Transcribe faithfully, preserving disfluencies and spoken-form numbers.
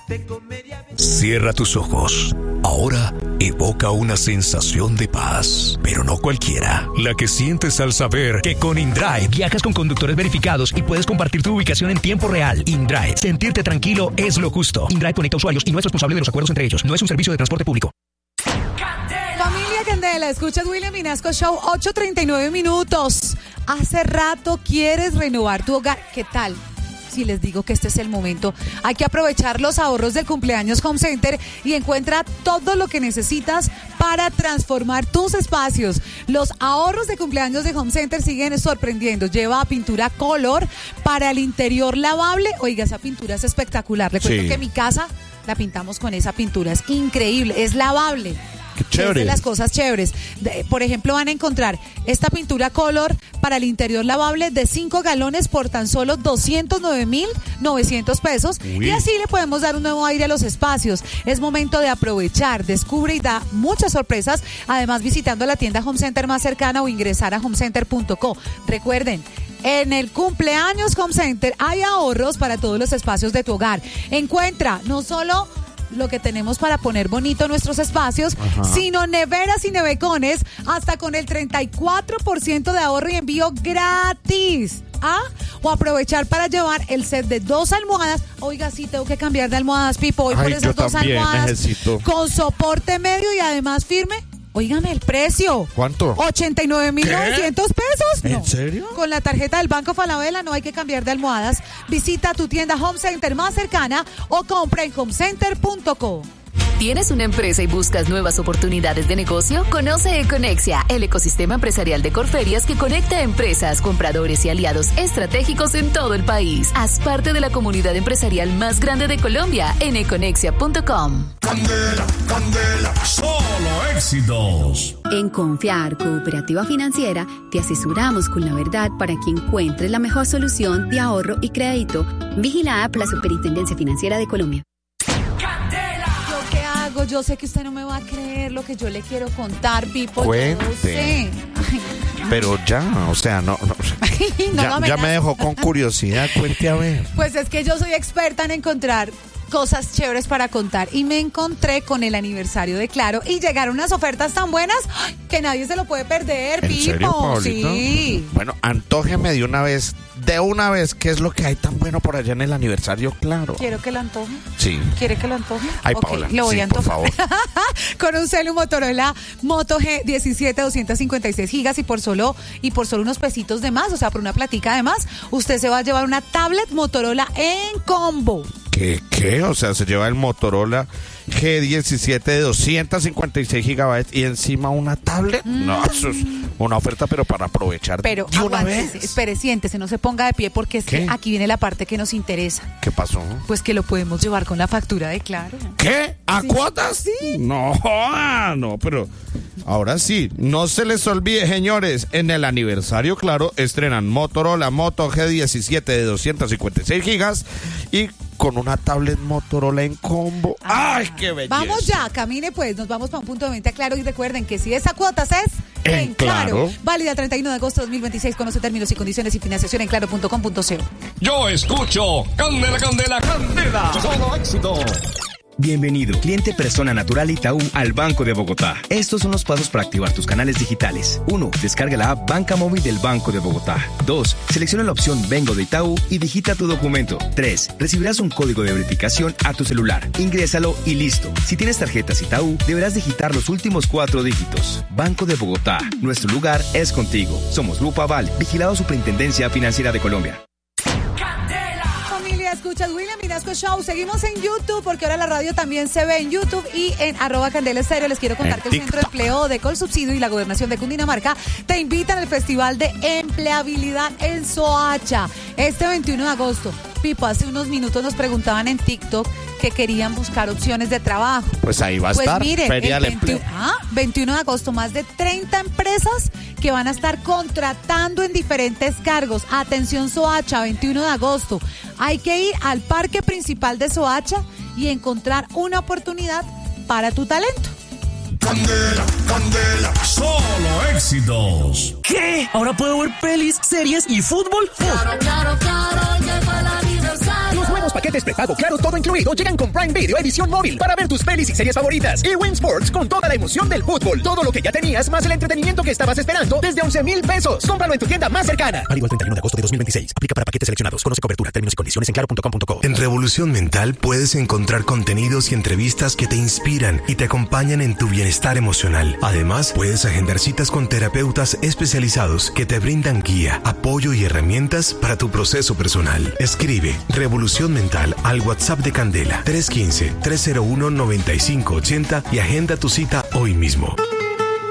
Cierra tus ojos. Ahora evoca una sensación de paz, pero no cualquiera. La que sientes al saber que con InDrive viajas con conductores verificados y puedes compartir tu ubicación en tiempo real. InDrive. Sentirte tranquilo es lo justo. InDrive conecta usuarios y no es responsable de los acuerdos entre ellos. No es un servicio de transporte público. Familia Candela, escuchas William Vinasco Show, ocho treinta y nueve minutos. Hace rato quieres renovar tu hogar. ¿Qué tal? Si les digo que este es el momento, hay que aprovechar los ahorros del cumpleaños Home Center y encuentra todo lo que necesitas para transformar tus espacios. Los ahorros de cumpleaños de Home Center siguen sorprendiendo. Lleva pintura color para el interior lavable. Oiga, esa pintura es espectacular. Les cuento Sí. que mi casa la pintamos con esa pintura. Es increíble, es lavable. Qué chévere. Es de las cosas chéveres. De, por ejemplo, van a encontrar esta pintura color para el interior lavable de cinco galones por tan solo doscientos nueve mil novecientos pesos. Uy. Y así le podemos dar un nuevo aire a los espacios. Es momento de aprovechar, descubre y da muchas sorpresas. Además, visitando la tienda Home Center más cercana o ingresar a home center punto co. Recuerden, en el cumpleaños Home Center hay ahorros para todos los espacios de tu hogar. Encuentra no solo lo que tenemos para poner bonito nuestros espacios, Ajá. sino neveras y nevecones hasta con el treinta y cuatro por ciento de ahorro y envío gratis. ¿Ah? O aprovechar para llevar el set de dos almohadas. Oiga, sí, tengo que cambiar de almohadas, Pipo. Voy Ay, por esas yo dos también almohadas necesito. con soporte medio y además firme. Óigame el precio. ¿Cuánto? ochenta y nueve mil novecientos pesos. ¿En No. serio? Con la tarjeta del Banco Falabella no hay que cambiar de almohadas. Visita tu tienda Home Center más cercana o compra en home center punto co. ¿Tienes una empresa y buscas nuevas oportunidades de negocio? Conoce Econexia, el ecosistema empresarial de Corferias que conecta a empresas, compradores y aliados estratégicos en todo el país. Haz parte de la comunidad empresarial más grande de Colombia en econexia punto com. Candela, candela, solo éxitos. En Confiar Cooperativa Financiera te asesoramos con la verdad para que encuentres la mejor solución de ahorro y crédito. Vigilada por la Superintendencia Financiera de Colombia. Yo sé que usted no me va a creer lo que yo le quiero contar, Pipo. Cuente. Yo sé. Ay, Pero ya, o sea, no, no, no ya, lo ya me amenazo. dejó con curiosidad. Cuente a ver. Pues es que yo soy experta en encontrar cosas chéveres para contar y me encontré con el aniversario de Claro y llegaron unas ofertas tan buenas que nadie se lo puede perder, ¿En Pipo. serio, Pablito? Sí. Bueno, antójeme de una vez, de una vez, ¿qué es lo que hay tan bueno por allá en el aniversario? Claro. ¿Quiero que lo antoje? Sí. ¿Quiere que lo antoje? Ay, Ok, Paola, lo voy sí, a por antojar. favor. Con un celu Motorola Moto G diecisiete, doscientos cincuenta y seis gigas y por solo y por solo unos pesitos de más, o sea, por una platica de más, usted se va a llevar una tablet Motorola en combo. ¿Qué, qué? O sea, se lleva el Motorola G diecisiete de doscientos cincuenta y seis gigabytes y encima una tablet. Mm. No, eso es una oferta, pero para aprovechar Pero de una aguántese, vez. espere, siéntese, no se ponga de pie porque es ¿Qué? que aquí viene la parte que nos interesa. ¿Qué pasó? Pues que lo podemos llevar con la factura de Claro. ¿Qué? ¿A Sí. cuotas? Sí. No, ah, no, pero ahora sí, no se les olvide, señores, en el aniversario, Claro, estrenan Motorola Moto G diecisiete de doscientos cincuenta y seis gigas y con una tablet Motorola en combo. Ah, ¡Ay, qué belleza! Vamos ya, camine pues, nos vamos para un punto de venta Claro y recuerden que si esa cuotas es En Claro. Válida el treinta y uno de agosto de dos mil veintiséis. Conoce términos y condiciones y financiación en claro punto com punto co. Yo escucho Candela, Candela, Candela, solo éxitos. Bienvenido, cliente persona natural Itaú al Banco de Bogotá. Estos son los pasos para activar tus canales digitales. uno. Descarga la app Banca Móvil del Banco de Bogotá. dos. Selecciona la opción Vengo de Itaú y digita tu documento. tres. Recibirás un código de verificación a tu celular. Ingrésalo y listo. Si tienes tarjetas Itaú, deberás digitar los últimos cuatro dígitos. Banco de Bogotá. Nuestro lugar es contigo. Somos Grupo Aval, vigilado Superintendencia Financiera de Colombia. Escuchas William Vinasco Show. Seguimos en YouTube porque ahora la radio también se ve en YouTube y en arroba Candela Estéreo. Les quiero contar En que el Centro de Empleo de Colsubsidio y la Gobernación de Cundinamarca te invitan al Festival de Empleabilidad en Soacha este veintiuno de agosto. Pipo, hace unos minutos nos preguntaban en TikTok que querían buscar opciones de trabajo. Pues ahí va a Pues estar, miren, Feria el del Empleo. veintiuno, ah, veintiuno de agosto, más de treinta empresas que van a estar contratando en diferentes cargos. Atención Soacha, veintiuno de agosto. Hay que ir al parque principal de Soacha y encontrar una oportunidad para tu talento. Candela, Candela, solo éxitos. ¿Qué? ¿Ahora puedo ver pelis, series y fútbol? Claro, claro, claro, llegó el aniversario. Los juegos paquetes prepago Claro todo incluido llegan con Prime Video edición móvil para ver tus pelis y series favoritas. Y Win Sports con toda la emoción del fútbol. Todo lo que ya tenías más el entretenimiento que estabas esperando desde once mil pesos. Cómpralo en tu tienda más cercana. Válido el treinta y uno de agosto de dos mil veintiséis. Aplica para paquetes seleccionados. Conoce cobertura, términos y condiciones en claro punto com punto co. En Revolución Mental puedes encontrar contenidos y entrevistas que te inspiran y te acompañan en tu bienestar emocional. Además, puedes agendar citas con terapeutas especializados que te brindan guía, apoyo y herramientas para tu proceso personal. Escribe Revolución Mental al WhatsApp de Candela tres uno cinco, tres cero uno, nueve cinco ocho cero y agenda tu cita hoy mismo.